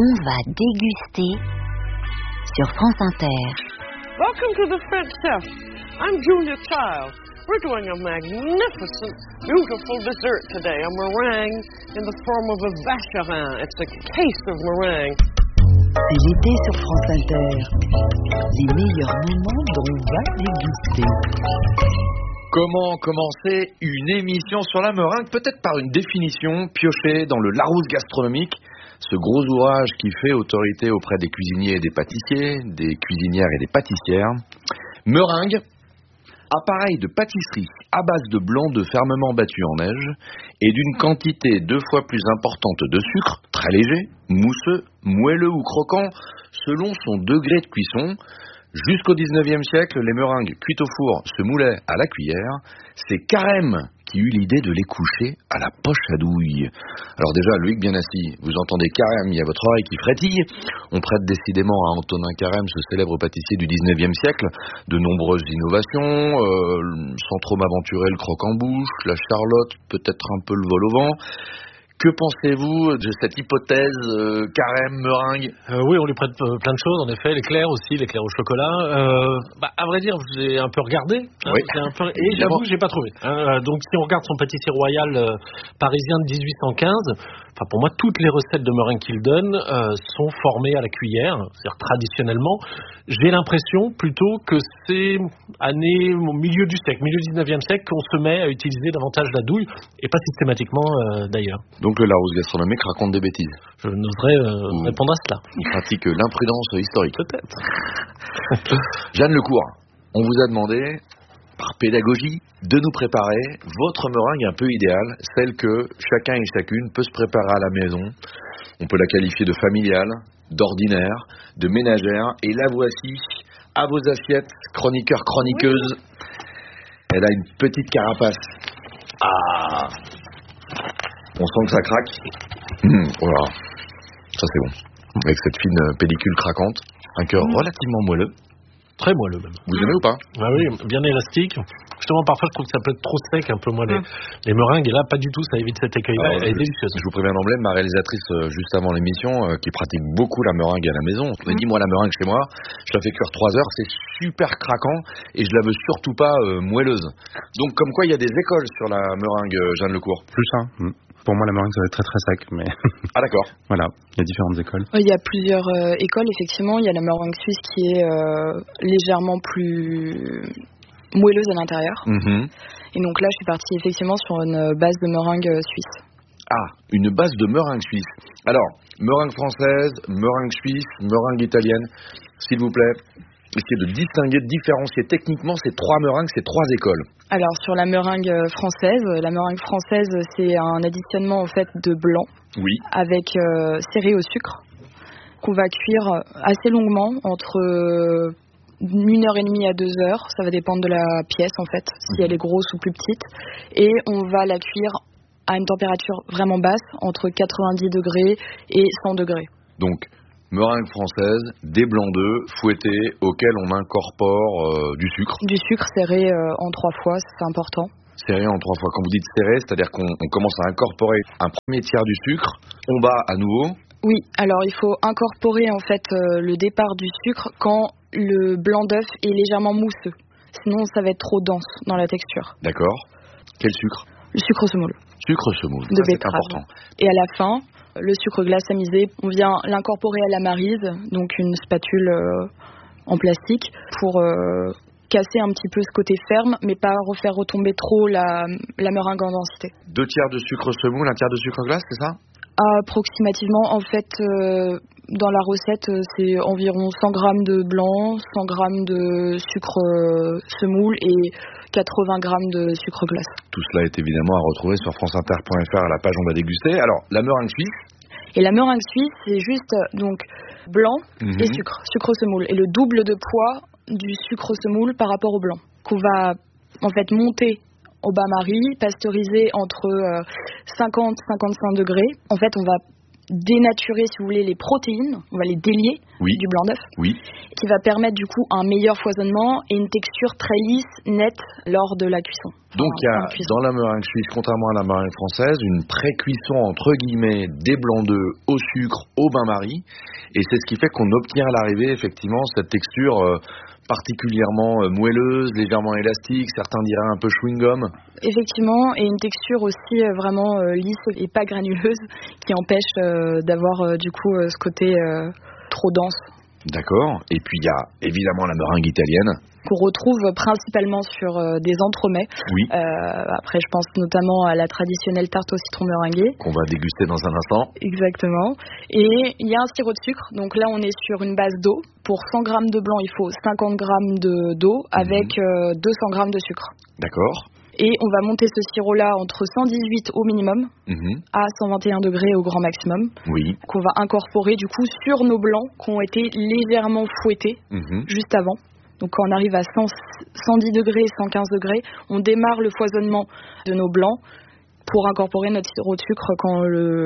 On va déguster sur France Inter. Welcome to the French Chef. I'm Julia Childs. We're doing a magnificent, beautiful dessert today, a meringue in the form of a vacherin. It's a case of meringue. C'est l'été sur France Inter. Les meilleurs moments dont on va déguster. Comment commencer une émission sur la meringue? Peut-être par une définition piochée dans le Larousse gastronomique, ce gros ouvrage qui fait autorité auprès des cuisiniers et des pâtissiers, des cuisinières et des pâtissières. Meringue, appareil de pâtisserie à base de blanc de fermement battu en neige et d'une quantité 2 fois plus importante de sucre, très léger, mousseux, moelleux ou croquant, selon son degré de cuisson. Jusqu'au 19e siècle, les meringues cuites au four se moulaient à la cuillère. C'est Carême qui eut l'idée de les coucher à la poche à douille. Alors déjà, Loïc bien assis, vous entendez Carême, il y a votre oreille qui frétille. On prête décidément à Antonin Carême, ce célèbre pâtissier du 19e siècle, de nombreuses innovations, sans trop m'aventurer, le croque en bouche, la charlotte, peut-être un peu le vol au vent. Que pensez-vous de cette hypothèse Carême, meringue? Oui, on lui prête plein de choses, en effet, l'éclair aussi, l'éclair au chocolat. À vrai dire, j'ai un peu regardé, oui. Et j'avoue que j'ai pas trouvé. Donc si on regarde son pâtissier royal parisien de 1815, pour moi, toutes les recettes de meringue qu'il donne sont formées à la cuillère, c'est-à-dire traditionnellement. J'ai l'impression plutôt que c'est au milieu du siècle, milieu du 19e siècle, qu'on se met à utiliser davantage la douille, et pas systématiquement d'ailleurs. Donc le Larousse gastronomique raconte des bêtises. Je n'oserais répondre à cela. Il pratique l'imprudence historique. Peut-être. Jeanne Lecourt, on vous a demandé, par pédagogie, de nous préparer votre meringue un peu idéale, celle que chacun et chacune peut se préparer à la maison. On peut la qualifier de familiale, d'ordinaire, de ménagère. Et la voici, à vos assiettes, chroniqueurs, chroniqueuses. Elle a une petite carapace. Ah, on sent que ça craque. Voilà. Ça c'est bon. Avec cette fine pellicule craquante, un cœur relativement moelleux. Très moelleux même. Vous aimez ou pas? Ah oui, bien élastique. Justement, parfois je trouve que ça peut être trop sec, un peu moi les meringues, et là pas du tout, ça évite cet écueil-là. Elle est délicieuse. Je vous préviens d'emblée, ma réalisatrice juste avant l'émission, qui pratique beaucoup la meringue à la maison, on m'a dit, moi la meringue chez moi, je la fais cuire 3 heures, c'est super craquant et je la veux surtout pas moelleuse. Donc comme quoi il y a des écoles sur la meringue, Jeanne Lecourt. Plus ça. Pour moi, la meringue, ça va être très très sec, mais... Ah d'accord. Voilà, il y a différentes écoles. Il y a plusieurs écoles, effectivement. Il y a la meringue suisse qui est légèrement plus moelleuse à l'intérieur. Et donc là, je suis partie effectivement sur une base de meringue suisse. Ah, une base de meringue suisse. Alors, meringue française, meringue suisse, meringue italienne, s'il vous plaît, essayez de distinguer, de différencier techniquement ces 3 meringues, ces 3 écoles. Alors sur la meringue française, c'est un additionnement en fait de blanc, oui, avec serré au sucre, qu'on va cuire assez longuement, entre 1h30 à 2 heures, ça va dépendre de la pièce en fait, si elle est grosse ou plus petite, et on va la cuire à une température vraiment basse, entre 90 degrés et 100 degrés. Donc meringue française, des blancs d'œufs fouettés auxquels on incorpore du sucre. Du sucre serré en 3 fois, c'est important. Serré en 3 fois. Quand vous dites serré, c'est-à-dire qu'on commence à incorporer un premier tiers du sucre, on bat à nouveau. Oui, alors il faut incorporer en fait le départ du sucre quand le blanc d'œuf est légèrement mousseux. Sinon, ça va être trop dense dans la texture. D'accord. Quel sucre? Le sucre semoule. Sucre semoule, de ça c'est betterave. important. Et à la fin, le sucre glace tamisé, on vient l'incorporer à la maryse, donc une spatule en plastique, pour casser un petit peu ce côté ferme, mais pas refaire retomber trop la meringue en densité. 2 tiers de sucre semoule, 1 tiers de sucre glace, c'est ça? Approximativement, en fait, dans la recette, c'est environ 100 grammes de blanc, 100 grammes de sucre semoule et 80 grammes de sucre glace. Tout cela est évidemment à retrouver sur franceinter.fr à la page On va déguster. Alors, la meringue suisse? Et la meringue suisse, c'est juste donc blanc et sucre semoule. Et le double de poids du sucre semoule par rapport au blanc, qu'on va en fait monter au bain-marie, pasteuriser entre 50 et 55 degrés. En fait, on va dénaturer, si vous voulez, les protéines, on va les délier du blanc d'œuf, qui va permettre du coup un meilleur foisonnement et une texture très lisse, nette lors de la cuisson. Donc il y a dans la meringue suisse, contrairement à la meringue française, une pré-cuisson entre guillemets des blancs d'œufs au sucre, au bain-marie, et c'est ce qui fait qu'on obtient à l'arrivée effectivement cette texture particulièrement moelleuse, légèrement élastique, certains diraient un peu chewing-gum. Effectivement, et une texture aussi vraiment lisse et pas granuleuse, qui empêche d'avoir du coup ce côté trop dense. D'accord, et puis il y a évidemment la meringue italienne. Qu'on retrouve principalement sur des entremets. Après, je pense notamment à la traditionnelle tarte au citron meringuée. Qu'on va déguster dans un instant. Exactement. Et il y a un sirop de sucre. Donc là, on est sur une base d'eau. Pour 100 grammes de blanc, il faut 50 grammes d'eau avec 200 grammes de sucre. D'accord. Et on va monter ce sirop-là entre 118 au minimum à 121 degrés au grand maximum. Qu'on va incorporer du coup sur nos blancs qui ont été légèrement fouettés juste avant. Donc quand on arrive à 110 degrés, 115 degrés, on démarre le foisonnement de nos blancs pour incorporer notre sirop de sucre quand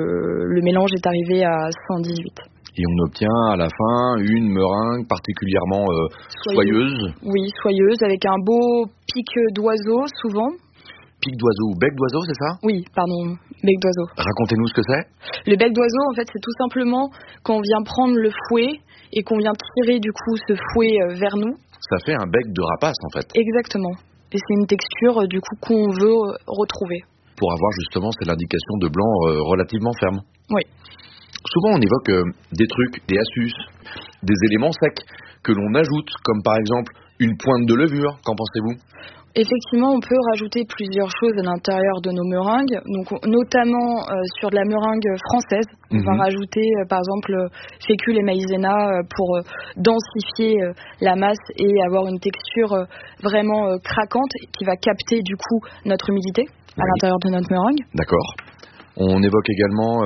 le mélange est arrivé à 118. Et on obtient à la fin une meringue particulièrement soyeuse. Oui, soyeuse, avec un beau pic d'oiseau souvent. Pic d'oiseau ou bec d'oiseau, c'est ça ? Oui, pardon, bec d'oiseau. Racontez-nous ce que c'est. Le bec d'oiseau, en fait, c'est tout simplement quand on vient prendre le fouet et qu'on vient tirer du coup ce fouet vers nous. Ça fait un bec de rapace en fait. Exactement. Et c'est une texture du coup qu'on veut retrouver. Pour avoir justement, c'est l'indication de blanc relativement ferme. Oui. Souvent on évoque des trucs, des astuces, des éléments secs que l'on ajoute, comme par exemple une pointe de levure. Qu'en pensez-vous ? Effectivement, on peut rajouter plusieurs choses à l'intérieur de nos meringues, donc notamment sur de la meringue française. On va rajouter par exemple fécule et maïzena pour densifier la masse et avoir une texture vraiment craquante qui va capter du coup notre humidité à l'intérieur de notre meringue. D'accord. On évoque également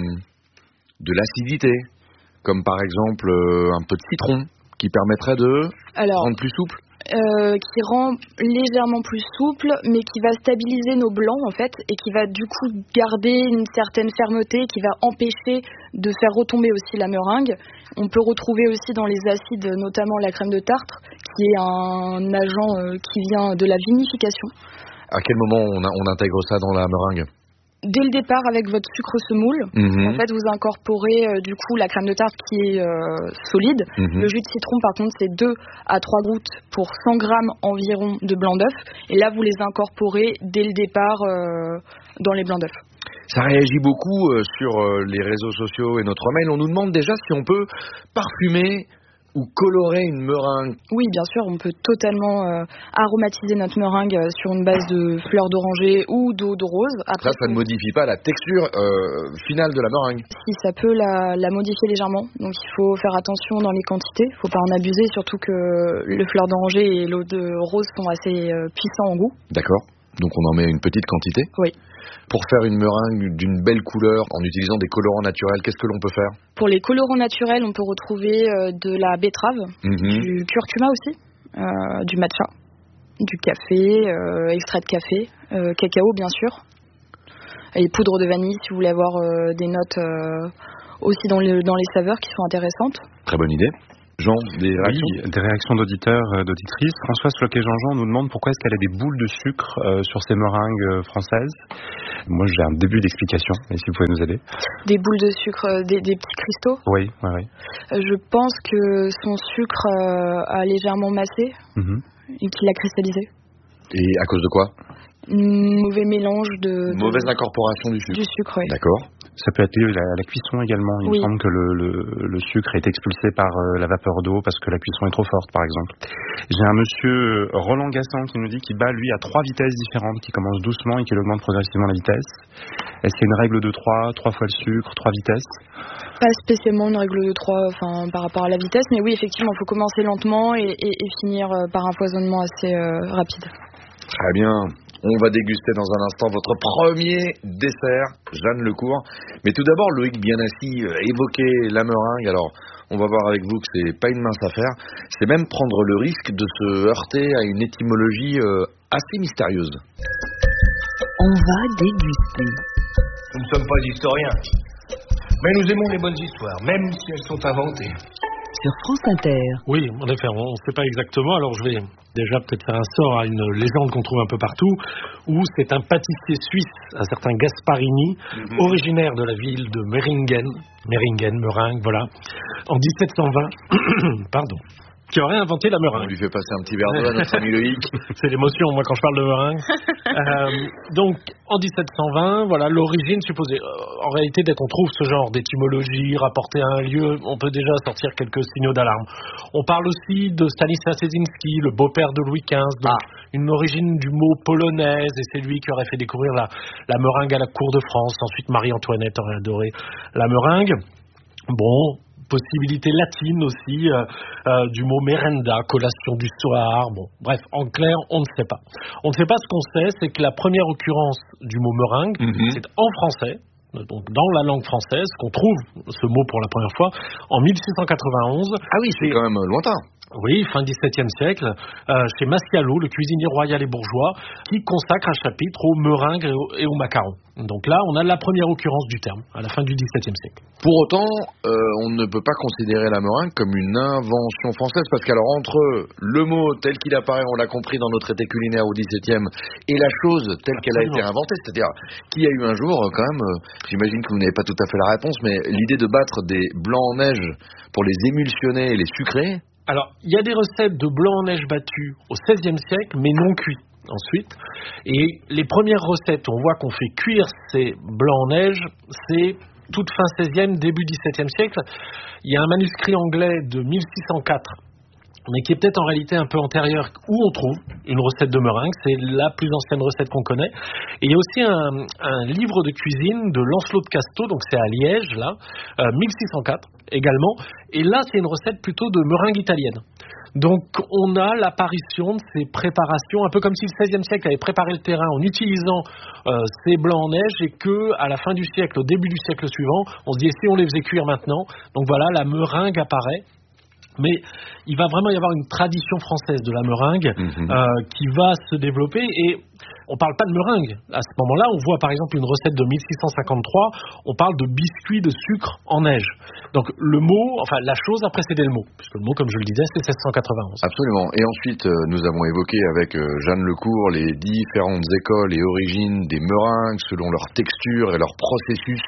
de l'acidité, comme par exemple un peu de citron qui permettrait de rendre plus souple. Qui rend légèrement plus souple, mais qui va stabiliser nos blancs en fait, et qui va du coup garder une certaine fermeté, qui va empêcher de faire retomber aussi la meringue. On peut retrouver aussi dans les acides, notamment la crème de tartre, qui est un agent qui vient de la vinification. À quel moment on intègre ça dans la meringue ? Dès le départ, avec votre sucre semoule, en fait, vous incorporez du coup la crème de tarte qui est solide. Le jus de citron, par contre, c'est 2 à 3 gouttes pour 100 grammes environ de blanc d'œuf. Et là, vous les incorporez dès le départ dans les blancs d'œuf. Ça réagit beaucoup sur les réseaux sociaux et notre mail. On nous demande déjà si on peut parfumer ou colorer une meringue. Oui, bien sûr, on peut totalement aromatiser notre meringue sur une base de fleurs d'oranger ou d'eau de rose. Après, ça ne modifie pas la texture finale de la meringue. Si, ça peut la modifier légèrement. Donc il faut faire attention dans les quantités. Il ne faut pas en abuser, surtout que le fleur d'oranger et l'eau de rose sont assez puissants en goût. D'accord. Donc on en met une petite quantité. Oui. Pour faire une meringue d'une belle couleur en utilisant des colorants naturels, qu'est-ce que l'on peut faire ? Pour les colorants naturels, on peut retrouver de la betterave, du curcuma aussi, du matcha, du café, extrait de café, cacao bien sûr, et poudre de vanille si vous voulez avoir des notes aussi dans les saveurs qui sont intéressantes. Très bonne idée. Jean, des réactions ? Oui, des réactions d'auditeurs, d'auditrices. Françoise Floquet-Jean-Jean nous demande pourquoi est-ce qu'elle a des boules de sucre sur ses meringues françaises. Moi, j'ai un début d'explication, et si vous pouvez nous aider. Des boules de sucre, des petits cristaux ? Oui. Je pense que son sucre a légèrement massé et qu'il l'a cristallisé. Et à cause de quoi ? Mauvais mélange Mauvaise incorporation du sucre. Du sucre, oui. D'accord. Ça peut être lié à la cuisson également. Il me semble que le sucre est expulsé par la vapeur d'eau parce que la cuisson est trop forte, par exemple. J'ai un monsieur, Roland Gassan, qui nous dit qu'il bat, lui, à 3 vitesses différentes, qui commence doucement et qui augmente progressivement la vitesse. Est-ce qu'il y a une règle de 3 fois le sucre, 3 vitesses ? Pas spécialement une règle de 3 par rapport à la vitesse, mais oui, effectivement, il faut commencer lentement et finir par un foisonnement assez rapide. Très bien. On va déguster dans un instant votre premier dessert, Jeanne Lecourt. Mais tout d'abord, Loïc Bianassi évoquait la meringue. Alors, on va voir avec vous que c'est pas une mince affaire. C'est même prendre le risque de se heurter à une étymologie assez mystérieuse. On va déguster. Nous ne sommes pas historiens. Mais nous aimons les bonnes histoires, même si elles sont inventées. Sur France Inter. Oui, en effet, on ne sait pas exactement. Alors je vais déjà peut-être faire un sort à une légende qu'on trouve un peu partout, où c'est un pâtissier suisse, un certain Gasparini, originaire de la ville de Meringen, meringue, voilà, en 1720, pardon, qui aurait inventé la meringue. On lui fait passer un petit verre d'eau à notre ami Loïc. C'est l'émotion, moi, quand je parle de meringue. Donc, en 1720, voilà, l'origine supposée. En réalité, dès qu'on trouve ce genre d'étymologie rapportée à un lieu, on peut déjà sortir quelques signaux d'alarme. On parle aussi de Stanislas Leszczynski, le beau-père de Louis XV, donc une origine du mot polonaise, et c'est lui qui aurait fait découvrir la meringue à la cour de France. Ensuite, Marie-Antoinette aurait adoré la meringue. Bon, possibilité latine aussi, du mot merenda, collation du soir. Bon, bref, en clair, on ne sait pas. On ne sait pas. Ce qu'on sait, c'est que la première occurrence du mot meringue, c'est en français, donc dans la langue française, qu'on trouve ce mot pour la première fois en 1691. Ah oui, c'est quand même lointain. Oui, fin XVIIe siècle, chez Mascialo, le cuisinier royal et bourgeois, qui consacre un chapitre aux meringues et aux macarons. Donc là, on a la première occurrence du terme, à la fin du XVIIe siècle. Pour autant, on ne peut pas considérer la meringue comme une invention française, parce qu'alors entre le mot tel qu'il apparaît, on l'a compris dans nos traités culinaires au XVIIe, et la chose telle qu'elle a été inventée, c'est-à-dire qu'il y a eu un jour, quand même, j'imagine que vous n'avez pas tout à fait la réponse, mais l'idée de battre des blancs en neige pour les émulsionner et les sucrer. Alors, il y a des recettes de blanc en neige battu au XVIe siècle, mais non cuits ensuite. Et les premières recettes, on voit qu'on fait cuire ces blancs en neige, c'est toute fin XVIe, début XVIIe siècle. Il y a un manuscrit anglais de 1604, mais qui est peut-être en réalité un peu antérieur, où on trouve une recette de meringue. C'est la plus ancienne recette qu'on connaît. Et il y a aussi un livre de cuisine de Lancelot de Casteau, donc c'est à Liège, là, 1604 également. Et là, c'est une recette plutôt de meringue italienne. Donc on a l'apparition de ces préparations, un peu comme si le XVIe siècle avait préparé le terrain en utilisant ces blancs en neige, et que à la fin du siècle, au début du siècle suivant, on se dit, et si on les faisait cuire maintenant? Donc voilà, la meringue apparaît. Mais il va vraiment y avoir une tradition française de la meringue qui va se développer, et on parle pas de meringue. À ce moment-là, on voit par exemple une recette de 1653, on parle de biscuits de sucre en neige. Donc le mot, enfin la chose a précédé le mot, puisque le mot, comme je le disais, c'est 1691. Absolument. Et ensuite, nous avons évoqué avec Jeanne Lecourt les différentes écoles et origines des meringues selon leur texture et leur processus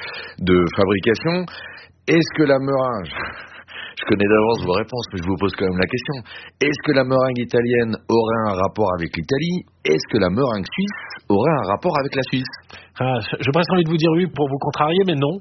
de fabrication. Est-ce que la meringue... Je connais d'avance vos réponses, mais je vous pose quand même la question. Est-ce que la meringue italienne aurait un rapport avec l'Italie? Est-ce que la meringue suisse aurait un rapport avec la Suisse? J'ai presque envie de vous dire oui pour vous contrarier, mais non.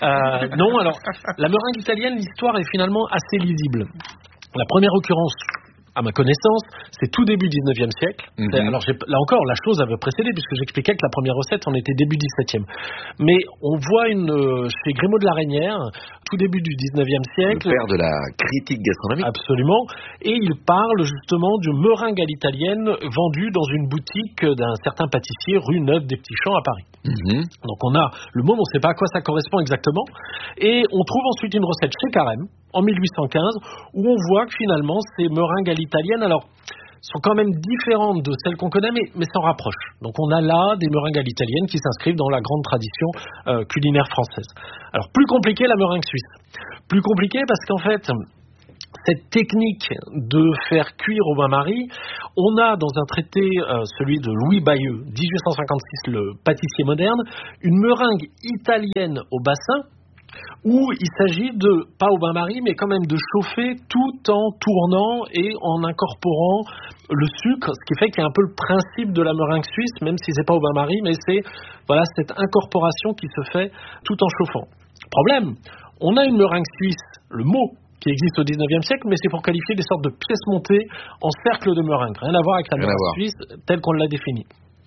Non, alors, la meringue italienne, l'histoire est finalement assez lisible. La première occurrence, à ma connaissance, c'est tout début 19e siècle. Alors là encore, la chose avait précédé, puisque j'expliquais que la première recette en était début 17e. Mais on voit chez Grémaud de la Reynière, tout début du 19e siècle. Le père de la critique gastronomique. Absolument. Et il parle justement de meringue à l'italienne vendue dans une boutique d'un certain pâtissier rue Neuve des Petits Champs à Paris. Donc on a le mot, on ne sait pas à quoi ça correspond exactement. Et on trouve ensuite une recette chez Carême, en 1815, où on voit que finalement ces meringues à l'italienne, alors, sont quand même différentes de celles qu'on connaît, mais s'en rapprochent. Donc on a là des meringues à l'italienne qui s'inscrivent dans la grande tradition culinaire française. Alors plus compliqué la meringue suisse. Plus compliqué parce qu'en fait, cette technique de faire cuire au bain-marie, on a dans un traité, celui de Louis Bayeux, 1856, le pâtissier moderne, une meringue italienne au bassin, où il s'agit de, pas au bain-marie, mais quand même de chauffer tout en tournant et en incorporant le sucre, ce qui fait qu'il y a un peu le principe de la meringue suisse, même si c'est pas au bain-marie, mais c'est voilà cette incorporation qui se fait tout en chauffant. Problème, on a une meringue suisse, le mot qui existe au 19e siècle, mais c'est pour qualifier des sortes de pièces montées en cercle de meringue. Rien à voir avec la meringue suisse telle qu'on l'a définie.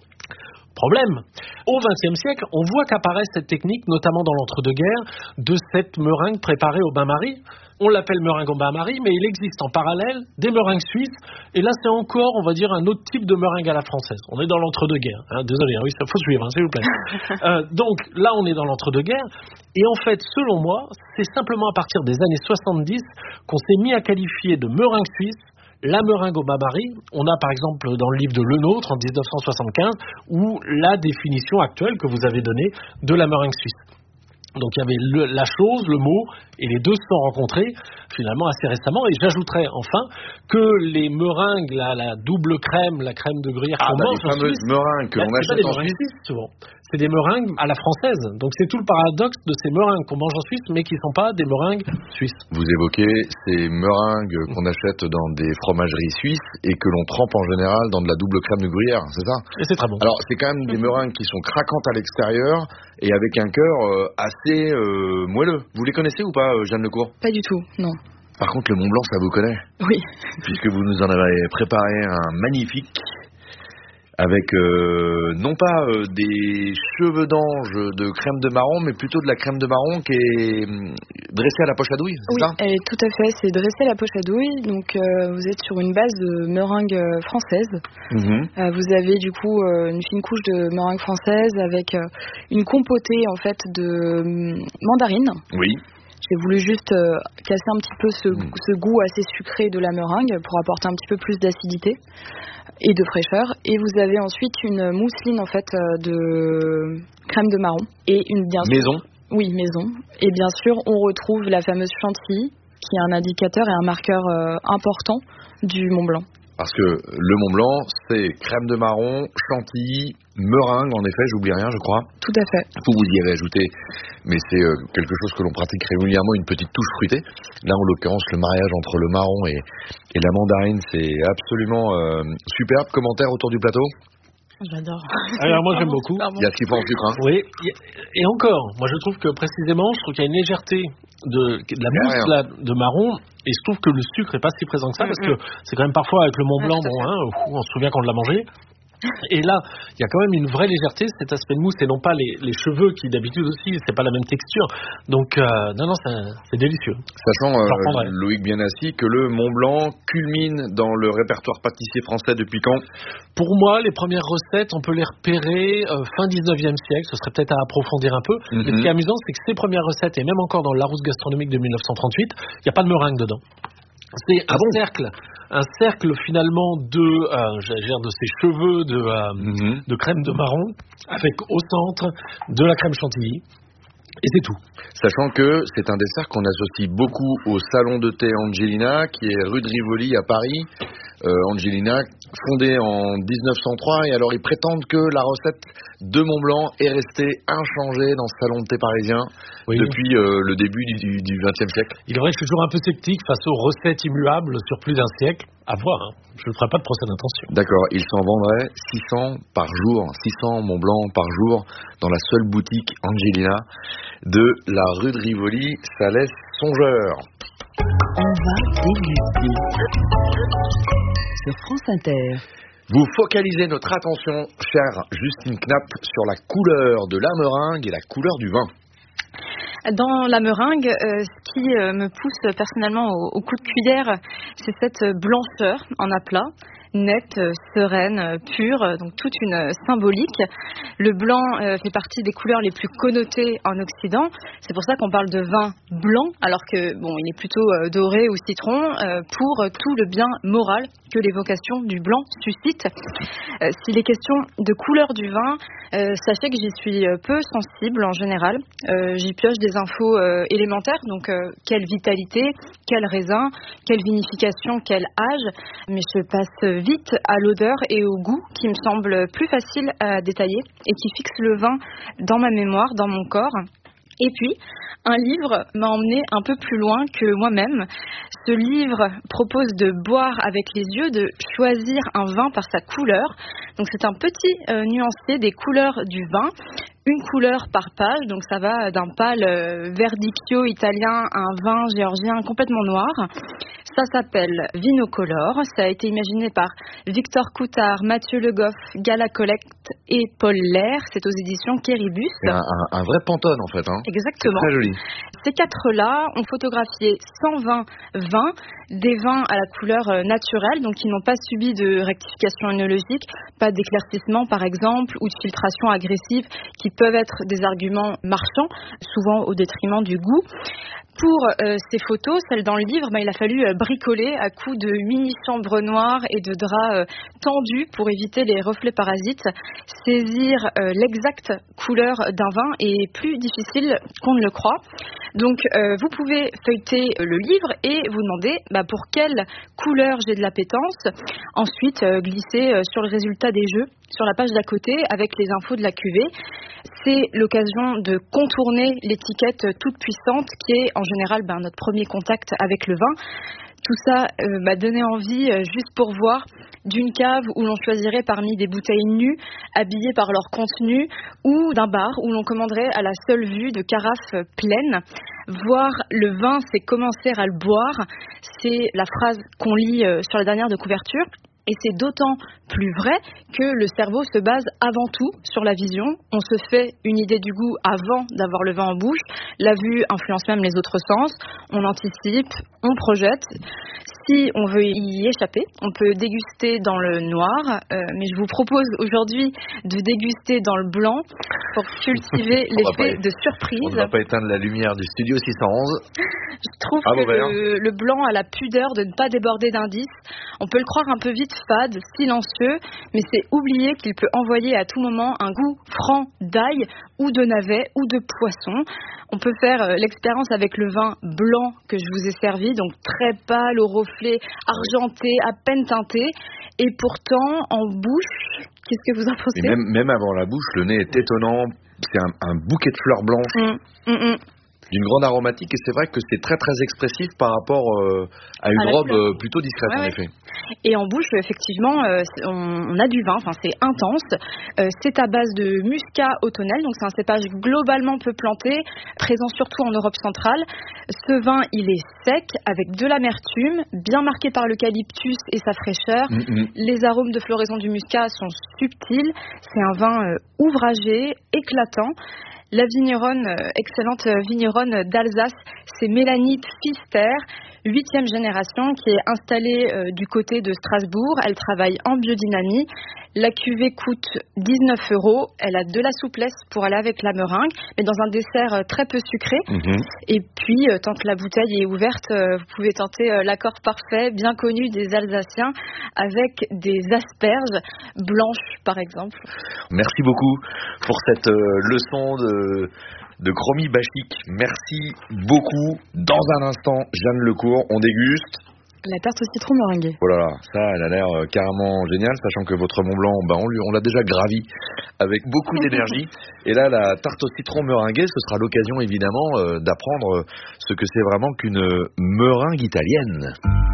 Problème, au XXe siècle, on voit qu'apparaît cette technique, notamment dans l'entre-deux-guerres, de cette meringue préparée au bain-marie. On l'appelle meringue au bain-marie, mais il existe en parallèle des meringues suisses, et là c'est encore, on va dire, un autre type de meringue à la française. On est dans l'entre-deux-guerres, désolé, oui, ça faut suivre, s'il vous plaît. Donc là on est dans l'entre-deux-guerres, et en fait, selon moi, c'est simplement à partir des années 70 qu'on s'est mis à qualifier de meringue suisse la meringue au bain-marie. On a par exemple dans le livre de Le Nôtre en 1975 ou la définition actuelle que vous avez donnée de la meringue suisse. Donc il y avait la chose, le mot, et les deux se sont rencontrés finalement assez récemment. Et j'ajouterais enfin que les meringues, la double crème, la crème de gruyère qu'on mange les fameuses meringues que l'on achète en Suisse, souvent. C'est des meringues à la française. Donc c'est tout le paradoxe de ces meringues qu'on mange en Suisse, mais qui ne sont pas des meringues suisses. Vous évoquez ces meringues qu'on achète dans des fromageries suisses et que l'on trempe en général dans de la double crème de gruyère, c'est ça? Et c'est très bon. Alors c'est quand même des meringues qui sont craquantes à l'extérieur et avec un cœur assez moelleux. Vous les connaissez ou pas, Jeanne Lecourt? Pas du tout, non. Par contre, le Mont Blanc, ça vous connaît? Oui. Puisque vous nous en avez préparé un magnifique avec non pas des cheveux d'ange de crème de marron, mais plutôt de la crème de marron qui est dressée à la poche à douille, c'est ça? Oui, tout à fait, c'est dressé à la poche à douille, donc vous êtes sur une base de meringue française. Vous avez du coup une fine couche de meringue française avec une compotée en fait de mandarine. Oui. J'ai voulu juste casser un petit peu ce goût assez sucré de la meringue pour apporter un petit peu plus d'acidité et de fraîcheur. Et vous avez ensuite une mousseline en fait de crème de marron et une maison. Oui, maison. Et bien sûr, on retrouve la fameuse chantilly qui est un indicateur et un marqueur important du Mont Blanc. Parce que le Mont Blanc, c'est crème de marron, chantilly, meringue, en effet, j'oublie rien, je crois. Tout à fait. Vous y avez ajouté, mais c'est quelque chose que l'on pratique régulièrement, une petite touche fruitée. Là, en l'occurrence, le mariage entre le marron et la mandarine, c'est absolument superbe. Commentaire autour du plateau? J'adore. Alors moi j'aime beaucoup. Il y a ce qu'il faut en sucre, hein. Oui. Et encore, moi je trouve que précisément, je trouve qu'il y a une légèreté de la mousse de marron, et je trouve que le sucre est pas si présent que ça, parce que c'est quand même parfois avec le Mont Blanc, on se souvient qu'on l'a mangé. Et là, il y a quand même une vraie légèreté, cet aspect de mousse, et non pas les cheveux qui d'habitude aussi, c'est pas la même texture. Donc non, c'est délicieux. Sachant, Loïc Bienassi, que le Mont Blanc culmine dans le répertoire pâtissier français depuis quand? Pour moi, les premières recettes, on peut les repérer fin 19e siècle, ce serait peut-être à approfondir un peu. Mais ce qui est amusant, c'est que ces premières recettes, et même encore dans le Larousse gastronomique de 1938, il n'y a pas de meringue dedans. C'est un cercle finalement de ces cheveux de crème de marron avec au centre de la crème chantilly. Et c'est tout. Sachant que c'est un dessert qu'on associe beaucoup au salon de thé Angelina, qui est rue de Rivoli à Paris. Angelina, fondée en 1903, et alors ils prétendent que la recette de Mont Blanc est restée inchangée dans ce salon de thé parisien depuis le début du XXe siècle. Il est vrai que je suis toujours un peu sceptique face aux recettes immuables sur plus d'un siècle. À voir, hein. Je ne ferai pas de procès d'intention. D'accord, il s'en vendrait 600 par jour, 600 Mont Blanc par jour dans la seule boutique Angelina de la rue de Rivoli. Ça laisse songeur. On va déguster sur France Inter. Vous focalisez notre attention, chère Justine Knapp, sur la couleur de la meringue et la couleur du vin. Dans la meringue, ce qui me pousse personnellement au coup de cuillère, c'est cette blancheur en aplat, nette, sereine, pure, donc toute une symbolique. Le blanc fait partie des couleurs les plus connotées en Occident. C'est pour ça qu'on parle de vin blanc, alors que il est plutôt doré ou citron, pour tout le bien moral que l'évocation du blanc suscite. S'il est question de couleur du vin, sachez que j'y suis peu sensible en général. J'y pioche des infos élémentaires, donc quelle vitalité, quel raisin, quelle vinification, quel âge, mais je passe vite à l'odeur et au goût qui me semble plus facile à détailler et qui fixe le vin dans ma mémoire, dans mon corps. Et puis, un livre m'a emmené un peu plus loin que moi-même. Ce livre propose de boire avec les yeux, de choisir un vin par sa couleur. Donc c'est un petit nuancier des couleurs du vin. Une couleur par page, donc ça va d'un pâle verdicchio italien à un vin géorgien complètement noir. Ça s'appelle Vinocolor. Ça a été imaginé par Victor Coutard, Mathieu Le Goff, Gala Collect et Paul Lair. C'est aux éditions Kéribus. C'est un vrai Pantone en fait. Hein. Exactement. C'est très joli. Ces quatre-là ont photographié 120 vins, des vins à la couleur naturelle, donc qui n'ont pas subi de rectification œnologique, pas d'éclaircissement par exemple, ou de filtration agressive, qui peuvent être des arguments marchands, souvent au détriment du goût. Pour ces photos, celles dans le livre, il a fallu bricoler à coups de mini-chambres noires et de draps tendus pour éviter les reflets parasites. Saisir l'exacte couleur d'un vin est plus difficile qu'on ne le croit. Donc vous pouvez feuilleter le livre et vous demander pour quelle couleur j'ai de l'appétence. Ensuite, glisser sur le résultat des jeux sur la page d'à côté avec les infos de la cuvée. C'est l'occasion de contourner l'étiquette toute puissante qui est en général notre premier contact avec le vin. Tout ça m'a donné envie, juste pour voir, d'une cave où l'on choisirait parmi des bouteilles nues, habillées par leur contenu, ou d'un bar où l'on commanderait à la seule vue de carafes pleines. Voir le vin, c'est commencer à le boire. C'est la phrase qu'on lit sur la dernière de couverture. Et c'est d'autant plus vrai que le cerveau se base avant tout sur la vision. On se fait une idée du goût avant d'avoir le vin en bouche. La vue influence même les autres sens. On anticipe, on projette. Si on veut y échapper, on peut déguster dans le noir, mais je vous propose aujourd'hui de déguster dans le blanc pour cultiver l'effet de surprise. On ne va pas éteindre la lumière du studio 611. Je trouve que le blanc a la pudeur de ne pas déborder d'indices. On peut le croire un peu vite fade, silencieux, mais c'est oublier qu'il peut envoyer à tout moment un goût franc d'ail ou de navet ou de poisson. On peut faire l'expérience avec le vin blanc que je vous ai servi, donc très pâle, au reflet argenté, à peine teinté. Et pourtant, en bouche, qu'est-ce que vous en pensez ? Et même avant la bouche, le nez est étonnant. C'est un bouquet de fleurs blanches. D'une grande aromatique, et c'est vrai que c'est très très expressif par rapport à une robe plutôt discrète en effet. Et en bouche, effectivement, on a du vin, c'est intense. C'est à base de muscat automnal, donc c'est un cépage globalement peu planté, présent surtout en Europe centrale. Ce vin, il est sec, avec de l'amertume, bien marqué par l'eucalyptus et sa fraîcheur. Les arômes de floraison du muscat sont subtils. C'est un vin ouvragé, éclatant. La vigneronne, excellente vigneronne d'Alsace, c'est Mélanie Pfister, 8e génération, qui est installée du côté de Strasbourg. Elle travaille en biodynamie. La cuvée coûte 19 €. Elle a de la souplesse pour aller avec la meringue, mais dans un dessert très peu sucré. Et puis, tant que la bouteille est ouverte, vous pouvez tenter l'accord parfait, bien connu des Alsaciens, avec des asperges blanches, par exemple. Merci beaucoup pour cette leçon de chromie bachique. Merci beaucoup. Dans un instant, Jeanne Lecourt, on déguste la tarte au citron meringuée. Oh là là, ça, elle a l'air carrément géniale, sachant que votre Mont Blanc, on l'a déjà gravi avec beaucoup d'énergie. Et là, la tarte au citron meringuée, ce sera l'occasion évidemment d'apprendre ce que c'est vraiment qu'une meringue italienne.